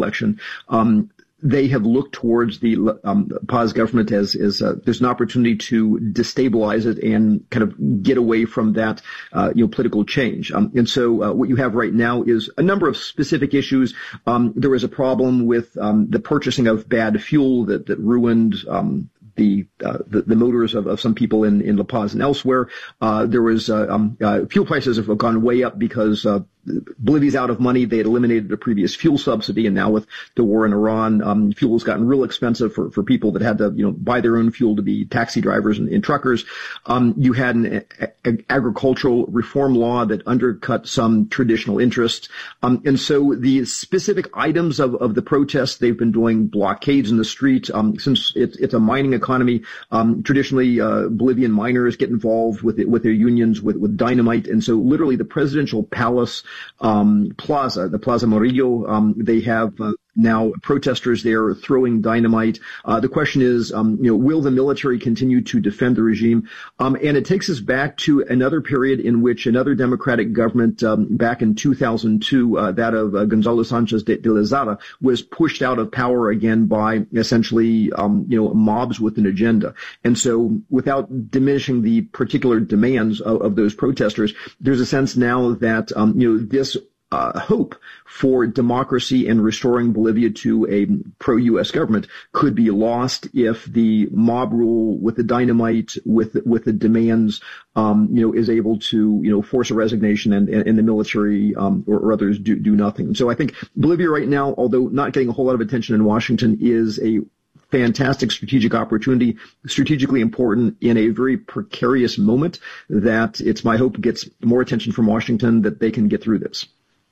election. They have looked towards the Paz government as there's an opportunity to destabilize it and kind of get away from that, political change. And so what you have right now is a number of specific issues. There was a problem with the purchasing of bad fuel that ruined the motors of some people in La Paz and elsewhere. There was fuel prices have gone way up because Bolivia's out of money. They had eliminated the previous fuel subsidy, and now with the war in Iran, fuel has gotten real expensive for people that had to, buy their own fuel to be taxi drivers and truckers. You had an agricultural reform law that undercut some traditional interests. And so the specific items of the protests, they've been doing blockades in the street. Since it's a mining economy, traditionally, Bolivian miners get involved with their unions with dynamite. And so literally the presidential palace plaza, the Plaza Murillo, they have now protesters there throwing dynamite. The question is, will the military continue to defend the regime? And it takes us back to another period in which another democratic government, back in 2002, that of Gonzalo Sanchez de Lozada, was pushed out of power again by essentially, mobs with an agenda. And so without diminishing the particular demands of those protesters, there's a sense now that, this hope for democracy and restoring Bolivia to a pro-U.S. government could be lost if the mob rule with the dynamite, with the demands, is able to, force a resignation and the military, or others do nothing. So I think Bolivia right now, although not getting a whole lot of attention in Washington, is a fantastic strategic opportunity, strategically important in a very precarious moment that it's my hope gets more attention from Washington, that they can get through this.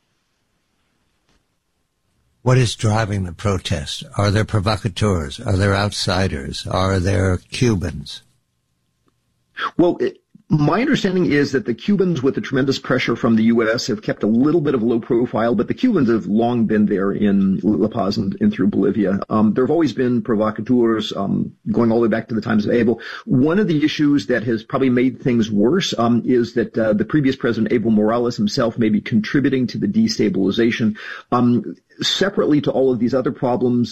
What is driving the protests? Are there provocateurs? Are there outsiders? Are there Cubans? Well, my understanding is that the Cubans, with the tremendous pressure from the U.S., have kept a little bit of a low profile, but the Cubans have long been there in La Paz and through Bolivia. There have always been provocateurs, going all the way back to the times of Evo. One of the issues that has probably made things worse is that the previous president, Evo Morales himself, may be contributing to the destabilization. Separately to all of these other problems,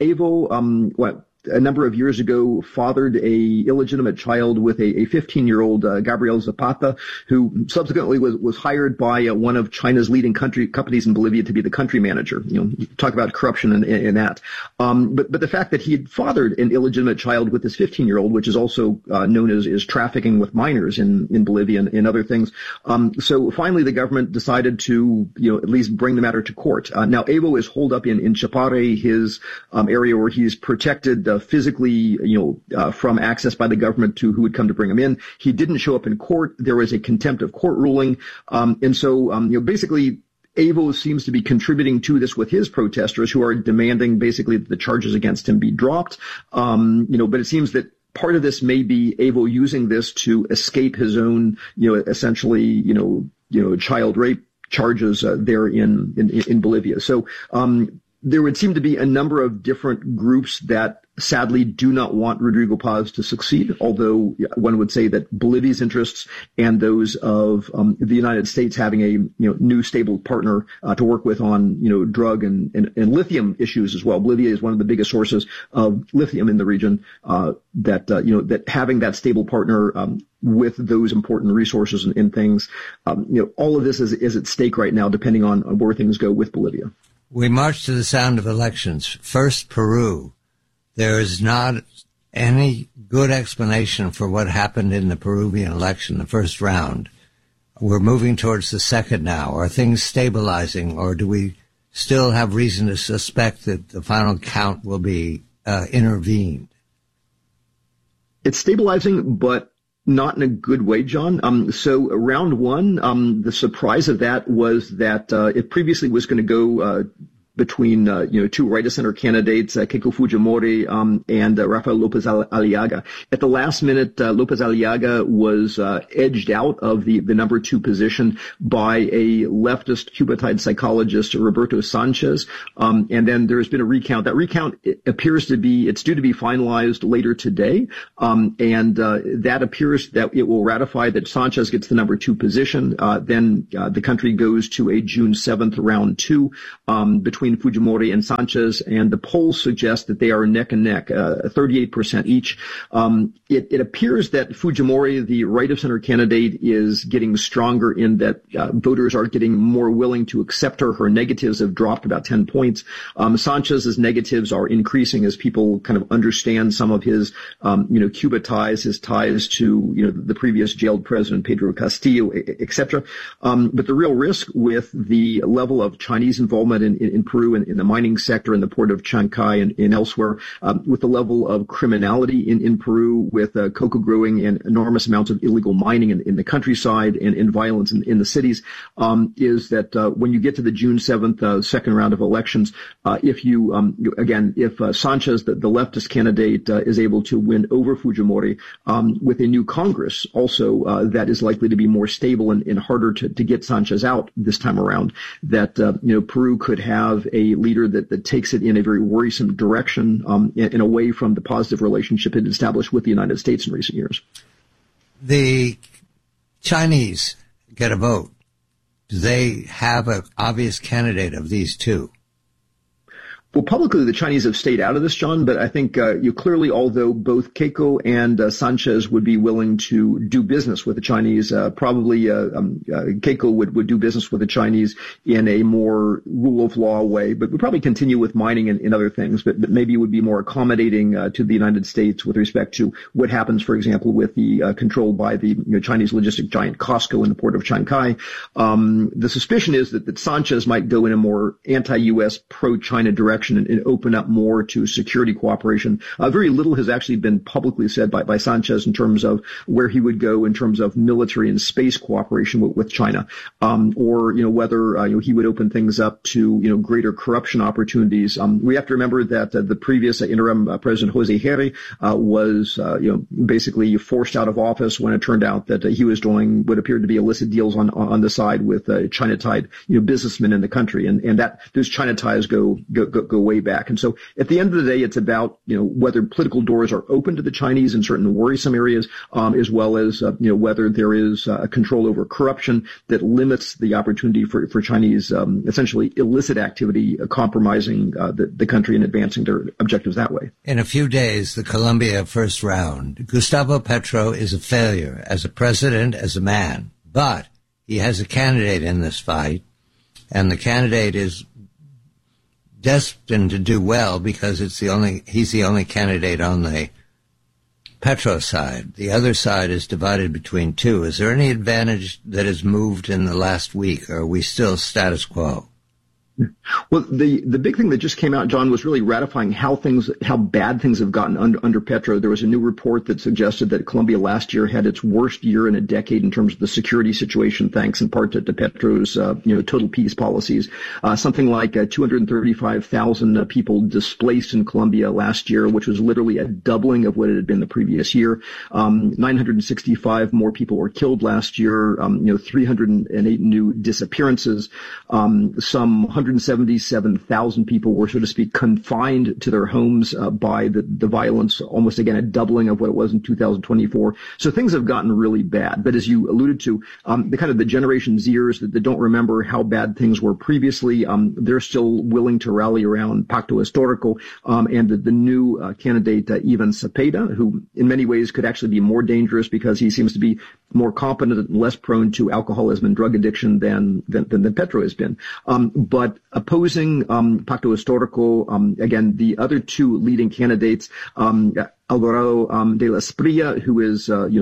Evo, a number of years ago, fathered a illegitimate child with a 15-year-old Gabriel Zapata, who subsequently was hired by one of China's leading companies in Bolivia to be the country manager. You talk about corruption in that. But the fact that he had fathered an illegitimate child with this 15-year-old, which is also known as trafficking with minors in Bolivia and other things. So finally, the government decided to at least bring the matter to court. Now Evo is holed up in Chapare, his area where he's protected physically, from access by the government to who would come to bring him in. He didn't show up in court. There was a contempt of court ruling. And so, basically, Evo seems to be contributing to this with his protesters who are demanding basically that the charges against him be dropped. But it seems that part of this may be Evo using this to escape his own, essentially, child rape charges there in Bolivia. So, there would seem to be a number of different groups that sadly do not want Rodrigo Paz to succeed, although one would say that Bolivia's interests and those of the United States having a new stable partner to work with on drug and lithium issues as well. Bolivia is one of the biggest sources of lithium in the region. That having that stable partner with those important resources and things, all of this is at stake right now, depending on where things go with Bolivia. We march to the sound of elections. First, Peru. There is not any good explanation for what happened in the Peruvian election, the first round. We're moving towards the second now. Are things stabilizing, or do we still have reason to suspect that the final count will be intervened? It's stabilizing, but not in a good way, John. So round one, the surprise of that was that it previously was going to go between two right-of-center candidates, Keiko Fujimori and Rafael Lopez Aliaga. At the last minute, Lopez Aliaga was edged out of the number two position by a leftist Cubatide psychologist, Roberto Sanchez. And then there's been a recount. That recount appears to be, it's due to be finalized later today. And that appears that it will ratify that Sanchez gets the number two position. Then the country goes to a June 7th round two between between Fujimori and Sanchez, and the polls suggest that they are neck and neck, 38% each. It appears that Fujimori, the right-of-center candidate, is getting stronger in that voters are getting more willing to accept her. Her negatives have dropped about 10 points. Sanchez's negatives are increasing as people kind of understand some of his, Cuba ties, his ties to, the previous jailed president, Pedro Castillo, etc. But the real risk with the level of Chinese involvement in Peru and in the mining sector in the port of Chancay and elsewhere, with the level of criminality in Peru, with cocoa growing and enormous amounts of illegal mining in the countryside and violence in the cities, is that when you get to the June 7th second round of elections, if Sanchez, the leftist candidate, is able to win over Fujimori with a new Congress, also that is likely to be more stable and harder to get Sanchez out this time around, that Peru could have a leader that takes it in a very worrisome direction and away from the positive relationship it established with the United States in recent years. The Chinese get a vote. Do they have an obvious candidate of these two? Well, publicly, the Chinese have stayed out of this, John, but I think clearly, although both Keiko and Sanchez would be willing to do business with the Chinese, probably Keiko would do business with the Chinese in a more rule of law way, but would probably continue with mining and other things, but maybe would be more accommodating to the United States with respect to what happens, for example, with the controlled by the Chinese logistic giant COSCO in the port of Chancay. The suspicion is that Sanchez might go in a more anti-U.S., pro-China direction and open up more to security cooperation. Very little has actually been publicly said by Sanchez in terms of where he would go in terms of military and space cooperation with China, or whether he would open things up to greater corruption opportunities. We have to remember that the previous interim President Jose Herri was basically forced out of office when it turned out that he was doing what appeared to be illicit deals on the side with China-tied businessmen in the country, and that those China ties go way back. And so at the end of the day, it's about, whether political doors are open to the Chinese in certain worrisome areas, as well as, whether there is a control over corruption that limits the opportunity for Chinese, essentially illicit activity, compromising the country and advancing their objectives that way. In a few days, the Colombia first round, Gustavo Petro is a failure as a president, as a man, but he has a candidate in this fight, and the candidate is destined to do well because he's the only candidate on the Petro side. The other side is divided between two. Is there any advantage that has moved in the last week, or are we still status quo? Well, the big thing that just came out, John, was really ratifying how bad things have gotten under Petro. There was a new report that suggested that Colombia last year had its worst year in a decade in terms of the security situation, thanks in part to Petro's, total peace policies. Something like 235,000 people displaced in Colombia last year, which was literally a doubling of what it had been the previous year. 965 more people were killed last year. 308 new disappearances. Some 177,000 people were, so to speak, confined to their homes by the violence, almost again a doubling of what it was in 2024. So things have gotten really bad. But as you alluded to, the Generation Zers that don't remember how bad things were previously, they're still willing to rally around Pacto Histórico and the new candidate, Ivan Cepeda, who in many ways could actually be more dangerous because he seems to be more competent and less prone to alcoholism and drug addiction than Petro has been. But opposing Pacto Histórico, again, the other two leading candidates, Alvarado de la Espriella, who is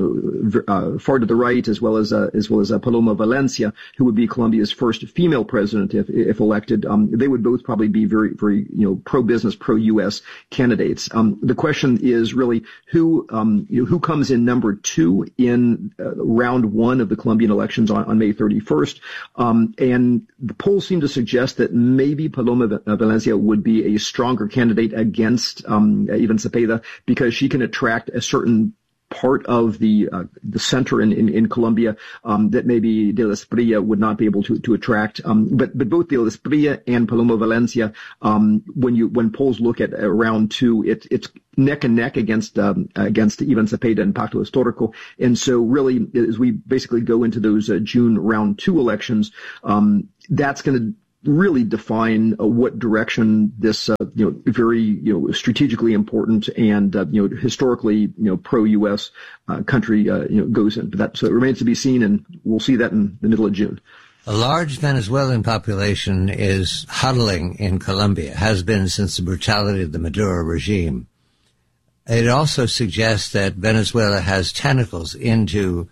far to the right, as well as Paloma Valencia, who would be Colombia's first female president if elected. They would both probably be very, very pro-business, pro-U.S. candidates. The question is really who comes in number two in round one of the Colombian elections on May 31st. And the polls seem to suggest that maybe Paloma Valencia would be a stronger candidate against Ivan Cepeda because she can attract a certain part of the center in Colombia that maybe De la Espriella would not be able to attract. But both De la Espriella and Paloma Valencia, when polls look at round two, it's neck and neck against Ivan Cepeda and Pacto Histórico. And so really, as we basically go into those June round two elections, that's going to really define what direction this very strategically important and historically pro-U.S. country goes in. But so it remains to be seen, and we'll see that in the middle of June. A large Venezuelan population is huddling in Colombia, has been since the brutality of the Maduro regime. It also suggests that Venezuela has tentacles into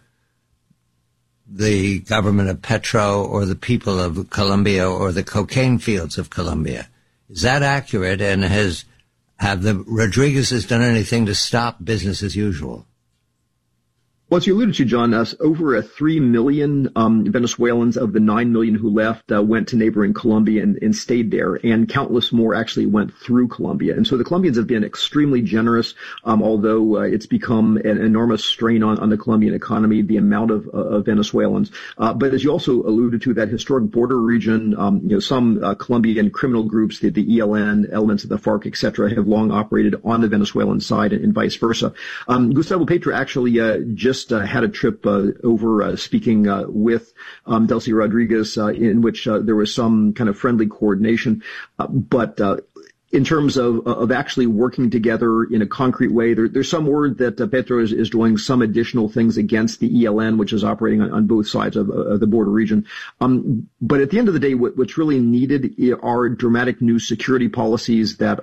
the government of Petro or the people of Colombia or the cocaine fields of Colombia. Is that accurate? And have the Rodriguez's done anything to stop business as usual? Well, as you alluded to, John, over 3 million Venezuelans of the 9 million who left went to neighboring Colombia and stayed there, and countless more actually went through Colombia. And so the Colombians have been extremely generous, although it's become an enormous strain on the Colombian economy, the amount of Venezuelans. But as you also alluded to, that historic border region, some Colombian criminal groups, the ELN, elements of the FARC, et cetera, have long operated on the Venezuelan side and vice versa. Gustavo Petro actually just had a trip over speaking with Delcy Rodriguez in which there was some kind of friendly coordination. But in terms of actually working together in a concrete way, there's some word that Petro is doing some additional things against the ELN, which is operating on both sides of the border region. But at the end of the day, what's really needed are dramatic new security policies that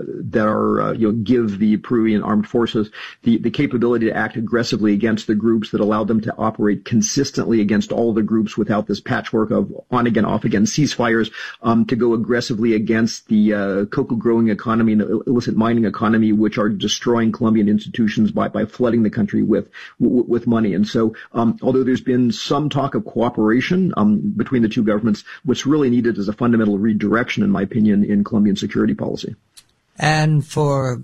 give the Peruvian armed forces the capability to act aggressively against the groups that allow them to operate consistently against all the groups without this patchwork of on again, off again ceasefires, to go aggressively against the cocoa growing economy and the illicit mining economy, which are destroying Colombian institutions by flooding the country with money. And so, although there's been some talk of cooperation between the two governments, what's really needed is a fundamental redirection, in my opinion, in Colombian security policy. And for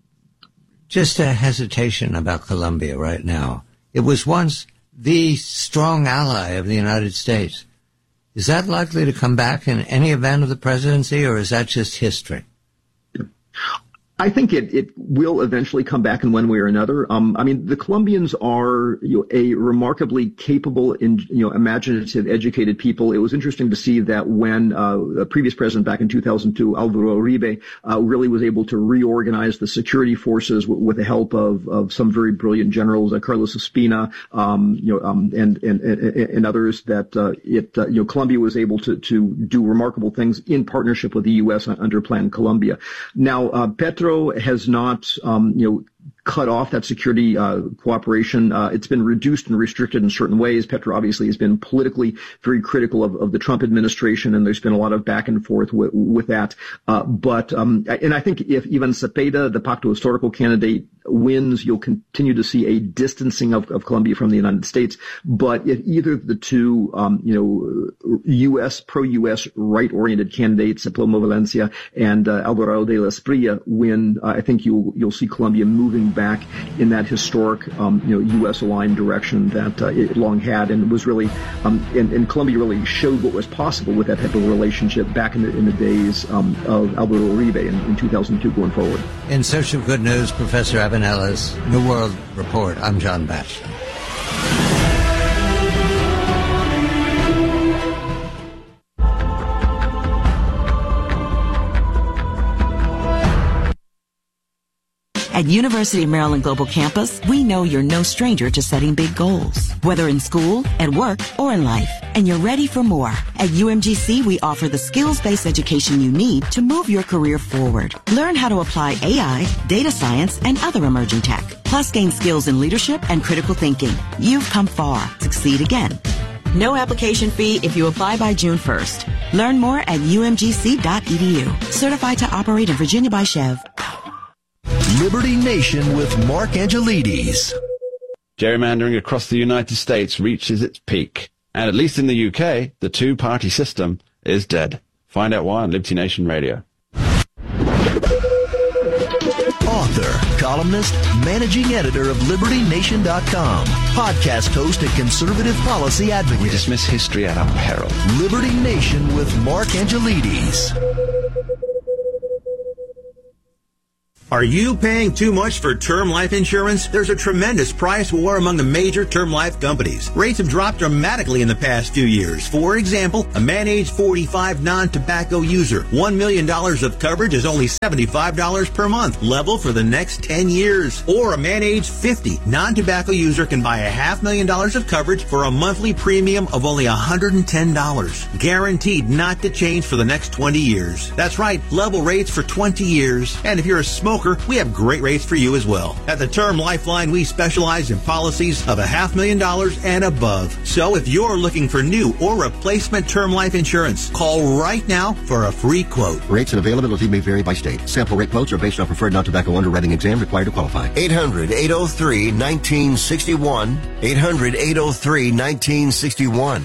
just a hesitation about Colombia right now, it was once the strong ally of the United States. Is that likely to come back in any event of the presidency, or is that just history? I think it will eventually come back in one way or another. The Colombians are, a remarkably capable and, imaginative, educated people. It was interesting to see that when the previous president back in 2002, Álvaro Uribe, really was able to reorganize the security forces with the help of some very brilliant generals, Carlos Ospina, and others, that Colombia was able to do remarkable things in partnership with the U.S. under Plan Colombia. Now, Petro has not, cut off that security cooperation. It's been reduced and restricted in certain ways. Petro obviously has been politically very critical of the Trump administration, and there's been a lot of back and forth with that. But I think if Ivan Cepeda, the Pacto Histórico candidate, wins, you'll continue to see a distancing of Colombia from the United States. But if either of the two, pro-U.S. right-oriented candidates, Plomo Valencia and Alvarado de la Espriella, win, I think you'll see Colombia moving back in that historic, U.S.-aligned direction that it long had, and was really, and Colombia really showed what was possible with that type of relationship back in the days of Álvaro Uribe in 2002 going forward. In Search of Good News, Professor Evan Ellis, New World Report. I'm John Batchelor. At University of Maryland Global Campus, we know you're no stranger to setting big goals, whether in school, at work, or in life. And you're ready for more. At UMGC, we offer the skills-based education you need to move your career forward. Learn how to apply AI, data science, and other emerging tech. Plus, gain skills in leadership and critical thinking. You've come far. Succeed again. No application fee if you apply by June 1st. Learn more at umgc.edu. Certified to operate in Virginia by Chev. Liberty Nation with Mark Angelides. Gerrymandering across the United States reaches its peak. And at least in the UK, the two-party system is dead. Find out why on Liberty Nation Radio. Author, columnist, managing editor of LibertyNation.com, podcast host and conservative policy advocate. We dismiss history at our peril. Liberty Nation with Mark Angelides. Are you paying too much for term life insurance? There's a tremendous price war among the major term life companies. Rates have dropped dramatically in the past few years. For example, a man age 45 non-tobacco user, $1 million of coverage is only $75 per month, level for the next 10 years. Or a man age 50 non-tobacco user can buy $500,000 of coverage for a monthly premium of only $110, guaranteed not to change for the next 20 years. That's right, level rates for 20 years. And if you're a smoker, we have great rates for you as well. At the Term Lifeline, we specialize in policies of $500,000 and above. So if you're looking for new or replacement term life insurance, call right now for a free quote. Rates and availability may vary by state. Sample rate quotes are based on preferred non-tobacco underwriting exam required to qualify. 800-803-1961. 800-803-1961.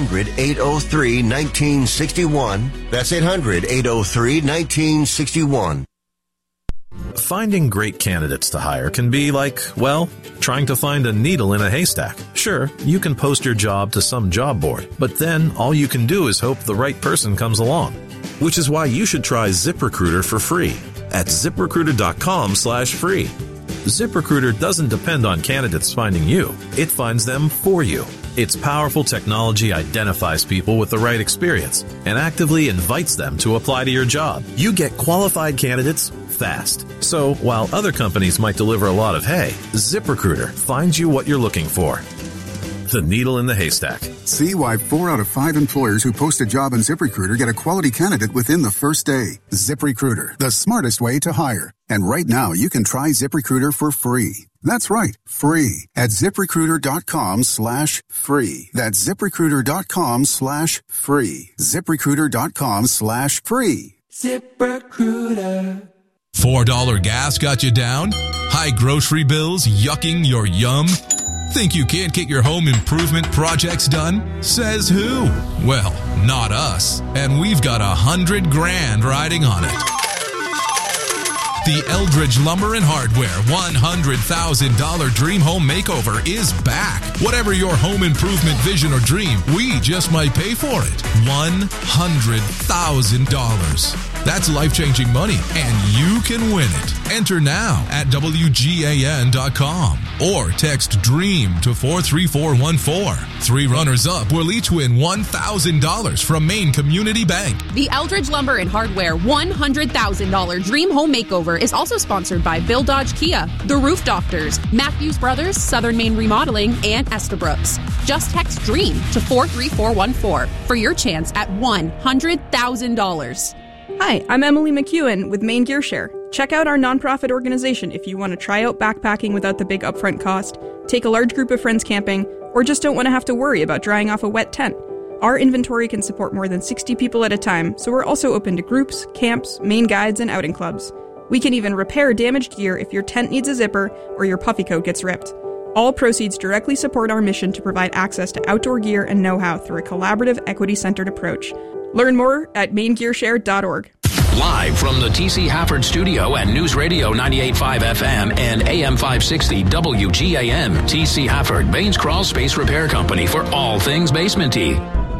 800-803-1961. That's 800-803-1961. Finding great candidates to hire can be like, well, trying to find a needle in a haystack. Sure, you can post your job to some job board, but then all you can do is hope the right person comes along. Which is why you should try ZipRecruiter for free at ZipRecruiter.com/free. ZipRecruiter doesn't depend on candidates finding you. It finds them for you. Its powerful technology identifies people with the right experience and actively invites them to apply to your job. You get qualified candidates fast. So while other companies might deliver a lot of hay, ZipRecruiter finds you what you're looking for. The needle in the haystack. See why 4 out of 5 employers who post a job on ZipRecruiter get a quality candidate within the first day. ZipRecruiter, the smartest way to hire. And right now, you can try ZipRecruiter for free. That's right, free at ZipRecruiter.com/free. That's ZipRecruiter.com/free. ZipRecruiter.com/free. ZipRecruiter. $4 gas got you down? High grocery bills yucking your yum? Think you can't get your home improvement projects done? Says who? Well, not us. And we've got $100,000 riding on it. The Eldridge Lumber and Hardware $100,000 Dream Home Makeover is back. Whatever your home improvement vision or dream, we just might pay for it. $100,000. That's life-changing money, and you can win it. Enter now at WGAN.com or text DREAM to 43414. 3 runners-up will each win $1,000 from Maine Community Bank. The Eldridge Lumber and Hardware $100,000 Dream Home Makeover is also sponsored by Bill Dodge Kia, The Roof Doctors, Matthews Brothers, Southern Maine Remodeling, and Estabrook's. Just text DREAM to 43414 for your chance at $100,000. Hi, I'm Emily McEwen with Maine Gear Share. Check out our nonprofit organization if you want to try out backpacking without the big upfront cost, take a large group of friends camping, or just don't want to have to worry about drying off a wet tent. Our inventory can support more than 60 people at a time, so we're also open to groups, camps, Maine guides, and outing clubs. We can even repair damaged gear if your tent needs a zipper or your puffy coat gets ripped. All proceeds directly support our mission to provide access to outdoor gear and know-how through a collaborative, equity-centered approach. Learn more at maingearshare.org. Live from the T.C. Hafford Studio at News Radio 98.5 FM and AM 560 WGAM. T.C. Hafford, Baines Crawl Space Repair Company for all things basement-y.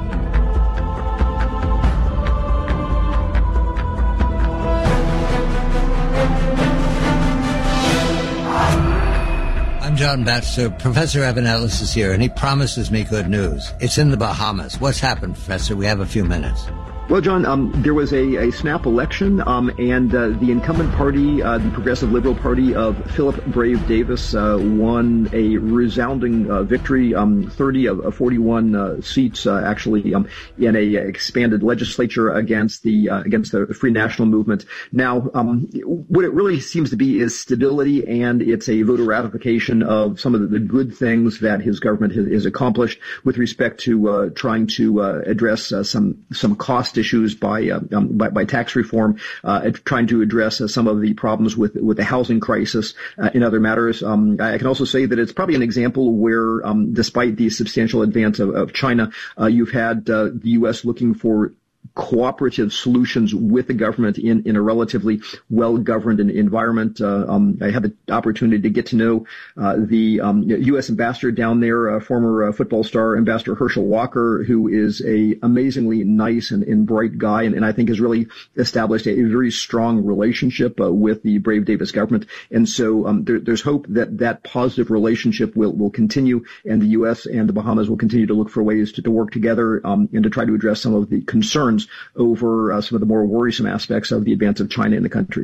I'm John Batchelor. Professor Evan Ellis is here, and he promises me good news. It's in the Bahamas. What's happened, Professor? We have a few minutes. Well, John, there was a snap election, and the incumbent party, the Progressive Liberal Party of Philip Brave Davis, won a resounding victory, 30 of 41 seats, actually, in a expanded legislature against the Free National Movement. Now, what it really seems to be is stability, and it's a voter ratification of some of the good things that his government has accomplished with respect to trying to address some cost issues by tax reform, trying to address some of the problems with the housing crisis in other matters. I can also say that it's probably an example where, despite the substantial advance of China, you've had the U.S. looking for cooperative solutions with the government in a relatively well-governed environment. I had the opportunity to get to know the U.S. ambassador down there, former football star Ambassador Herschel Walker, who is a amazingly nice and bright guy, and I think has really established a very strong relationship with the Brave Davis government. And so there's hope that positive relationship will continue, and the U.S. and the Bahamas will continue to look for ways to work together and to try to address some of the concerns over some of the more worrisome aspects of the advance of China in the country.